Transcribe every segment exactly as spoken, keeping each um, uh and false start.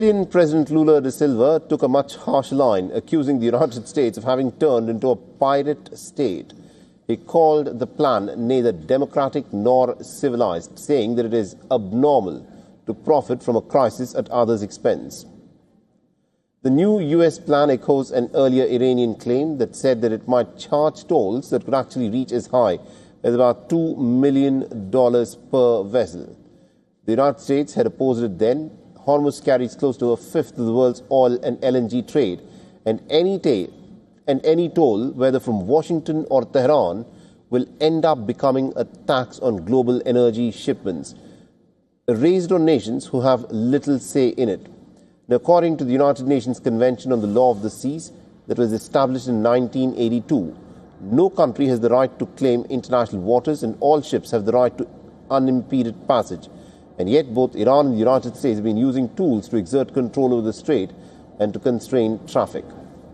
Indian President Lula da Silva took a much harsher line, accusing the United States of having turned into a pirate state. He called the plan neither democratic nor civilized, saying that it is abnormal to profit from a crisis at others' expense. The new U S plan echoes an earlier Iranian claim that said that it might charge tolls that could actually reach as high as about two million dollars per vessel. The United States had opposed it then. Hormuz carries close to a fifth of the world's oil and L N G trade, and any, and any toll, whether from Washington or Tehran, will end up becoming a tax on global energy shipments, raised on nations who have little say in it. Now, according to the United Nations Convention on the Law of the Seas that was established in nineteen eighty-two, no country has the right to claim international waters, and all ships have the right to unimpeded passage. And yet both Iran and the United States have been using tools to exert control over the strait and to constrain traffic.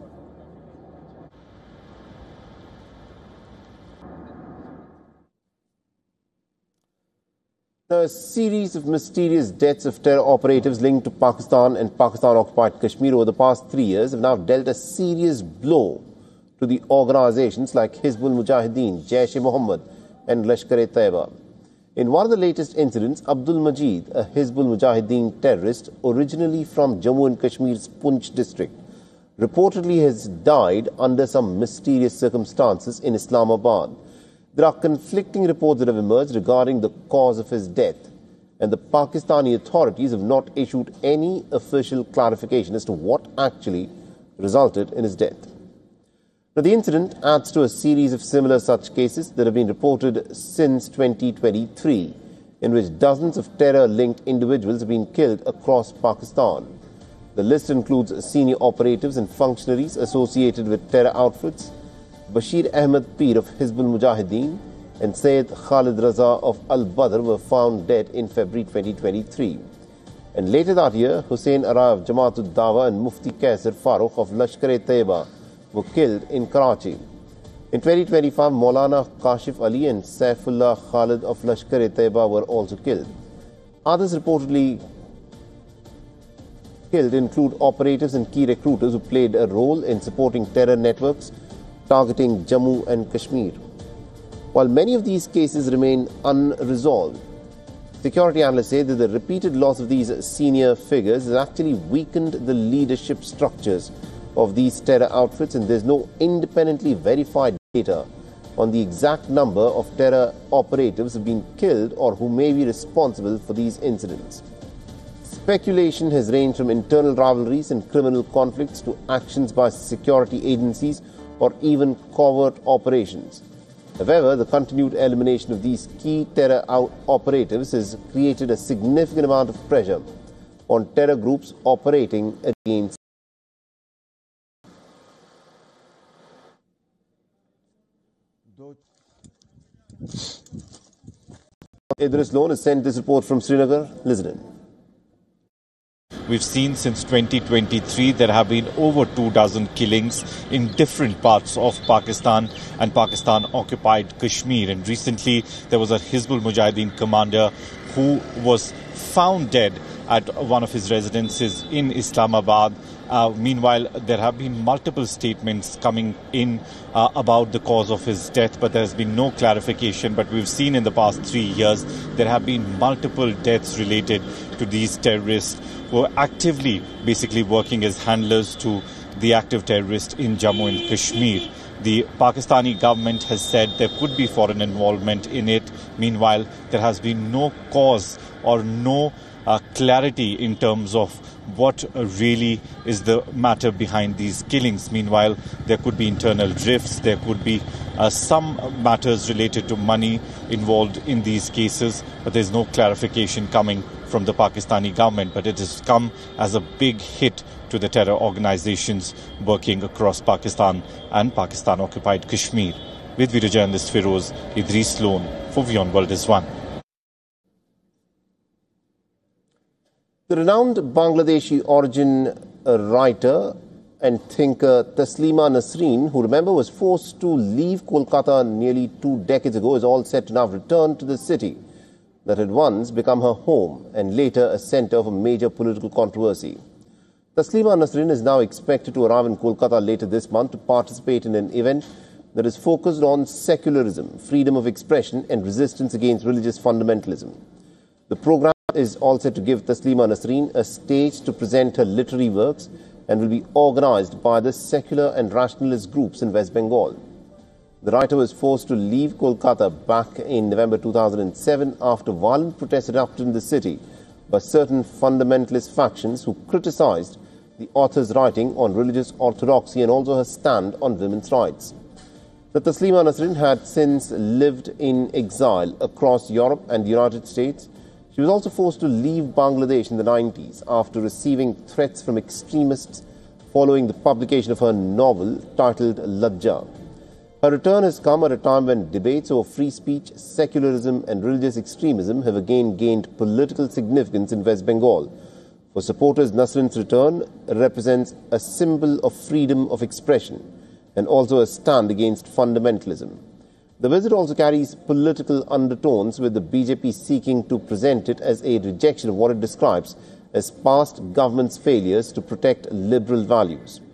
A series of mysterious deaths of terror operatives linked to Pakistan and Pakistan-occupied Kashmir over the past three years have now dealt a serious blow to the organizations like Hizbul Mujahideen, Jaish-e-Mohammed and Lashkar-e-Taiba. In one of the latest incidents, Abdul Majid, a Hizbul Mujahideen terrorist originally from Jammu and Kashmir's Poonch district, reportedly has died under some mysterious circumstances in Islamabad. There are conflicting reports that have emerged regarding the cause of his death, and the Pakistani authorities have not issued any official clarification as to what actually resulted in his death. Now, the incident adds to a series of similar such cases that have been reported since twenty twenty-three, in which dozens of terror-linked individuals have been killed across Pakistan. The list includes senior operatives and functionaries associated with terror outfits. Bashir Ahmed Peer of Hizbul Mujahideen and Syed Khalid Raza of Al-Badr were found dead in February twenty twenty-three. And later that year, Hussein Arai of Jamaat ud-Dawa and Mufti Kaisar Farooq of Lashkar-e-Taiba were killed in Karachi. In twenty twenty-five, Maulana Kashif Ali and Saifullah Khalid of Lashkar-e-Taiba were also killed. Others reportedly killed include operatives and key recruiters who played a role in supporting terror networks targeting Jammu and Kashmir. While many of these cases remain unresolved, security analysts say that the repeated loss of these senior figures has actually weakened the leadership structures of these terror outfits, and there's no independently verified data on the exact number of terror operatives who have been killed or who may be responsible for these incidents. Speculation has ranged from internal rivalries and criminal conflicts to actions by security agencies or even covert operations. However, the continued elimination of these key terror operatives has created a significant amount of pressure on terror groups operating against Idris Lone has sent this report from Srinagar. Listen in. We've seen since twenty twenty-three there have been over two dozen killings in different parts of Pakistan and Pakistan-occupied Kashmir. And recently there was a Hizbul Mujahideen commander who was found dead at one of his residences in Islamabad. Uh, meanwhile, there have been multiple statements coming in uh, about the cause of his death, but there has been no clarification. But we've seen in the past three years there have been multiple deaths related to these terrorists who are actively basically working as handlers to the active terrorists in Jammu and Kashmir. The Pakistani government has said there could be foreign involvement in it. Meanwhile, there has been no cause or no uh, clarity in terms of what really is the matter behind these killings. Meanwhile, there could be internal rifts, there could be uh, some matters related to money involved in these cases, but there's no clarification coming from the Pakistani government. But it has come as a big hit to the terror organizations working across Pakistan and Pakistan-occupied Kashmir. With video journalist Feroz, Idris Lone for WION World is One. The renowned Bangladeshi origin writer and thinker Taslima Nasreen, who remember was forced to leave Kolkata nearly two decades ago, is all set to now return to the city that had once become her home and later a center of a major political controversy. Taslima Nasrin is now expected to arrive in Kolkata later this month to participate in an event that is focused on secularism, freedom of expression and resistance against religious fundamentalism. The program is all set to give Taslima Nasrin a stage to present her literary works and will be organized by the secular and rationalist groups in West Bengal. The writer was forced to leave Kolkata back in November two thousand seven after violent protests erupted in the city by certain fundamentalist factions who criticized the author's writing on religious orthodoxy and also her stand on women's rights. The Taslima Nasrin had since lived in exile across Europe and the United States. She was also forced to leave Bangladesh in the nineties after receiving threats from extremists following the publication of her novel titled Lajja. Her return has come at a time when debates over free speech, secularism and religious extremism have again gained political significance in West Bengal. For supporters, Nasrin's return represents a symbol of freedom of expression and also a stand against fundamentalism. The visit also carries political undertones, with the B J P seeking to present it as a rejection of what it describes as past government's failures to protect liberal values.